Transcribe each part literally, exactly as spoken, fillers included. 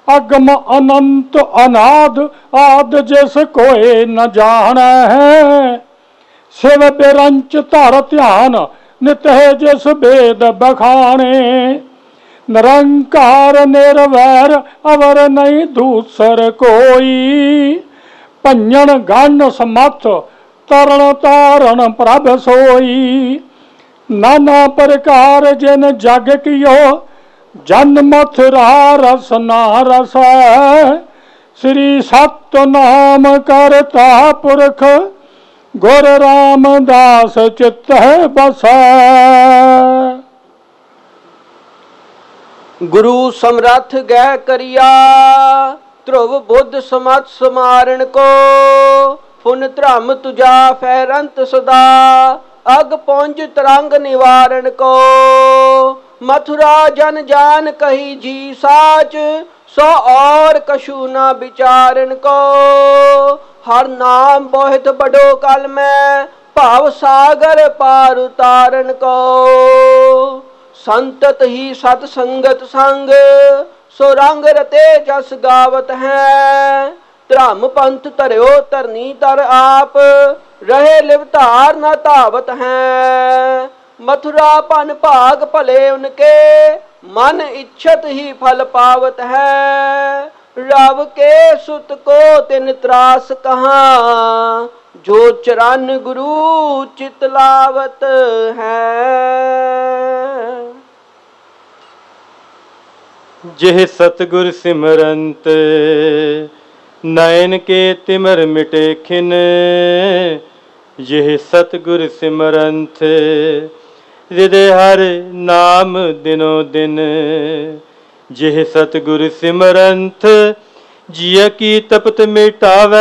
अगम अनंत अनाद आद जिस कोई न जान है। शिव बिरंच धर ध्यान नित है जिस वेद बखाने। निरंकार निर्वैर अवर नहीं दूसर कोई। भंजन गण समर्थ तरण तारण प्रभ सोई। नाना प्रकार जिन जग कियो जन मथुरा रस ना रस। श्री सतनाम करता पुरख गुर रामदास चित्त बस। गुरु समरथ गह करिया ध्रुव बुद्ध समत समारण को। फुन धर्म तुझा फैरंत सदा अग पौंज तरंग निवारण को। मथुरा जन जान कही जी साच सो और कछु न विचारण को। हर नाम बहुत बड़ो कल में भाव सागर पार उतारण को। संतत ही सतसंगत संग सो रंग रते जस गावत है। धर्म पंथ धर्यो धरनी तर आप रहे लिवतार न धावत हैं। मथुरा पन भाग भले उनके मन इच्छत ही फल पावत है। रव के सुत को तिन त्रास कहाँ जो चरण गुरु चित लावत है। जिह सतगुर सिमरंत नयन के तिमर मिटे खिन। जिह सतगुर सिमरंत हृदय हर नाम दिनो दिन। जिह सतगुर सिमरंत जिय की तपत मिटावै।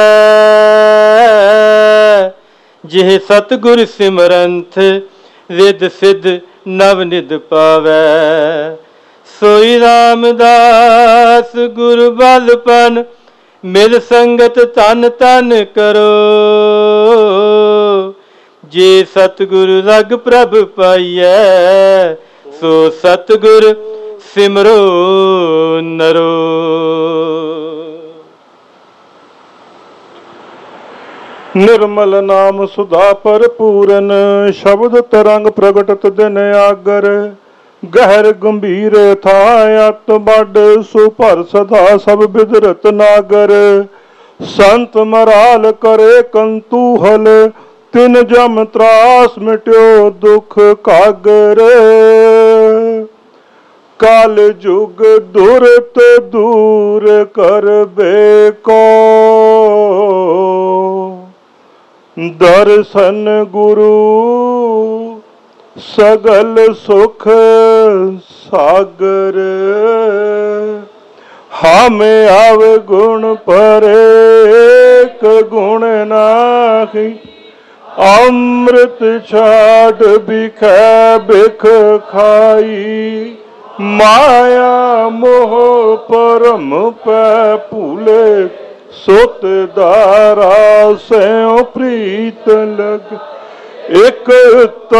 जिह सतगुर सिमरंत रिद सिद्ध नव निध पावै। सोई रामदास गुरु बलपन मिल संगत तन तन करो। जे सतगुरु रग प्रभ पाइयै सो सतगुर सिमरो नरो। निर्मल नाम सुधा पर पूरन शब्द तरंग प्रगटत दिन आगर। गहर गंभीर था अत बड सो भर सदा सब बिदरत नागर। संत मराल करे कंतूहल तिन जम त्रास मिट्यो दुख कागर। काल जुग दुरत दूर कर बेको दर्शन गुरु सगल सुख सागर। हमें आव गुण परे एक गुण नाही। अमृत छाड़ बिखै बिख खाई। माया मोह परम पै भूले सुत दारा से प्रीत लग। एक